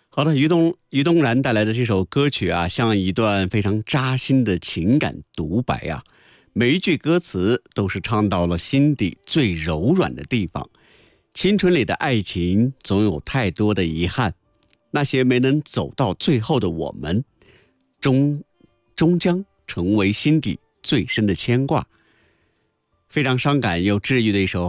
好的，于东然带来的这首歌曲啊，像一段非常扎心的情感独白啊，每一句歌词都是唱到了心底最柔软的地方。青春里的爱情总有太多的遗憾，那些没能走到最后的我们，终将成为心底最深的牵挂。非常伤感又治愈的一首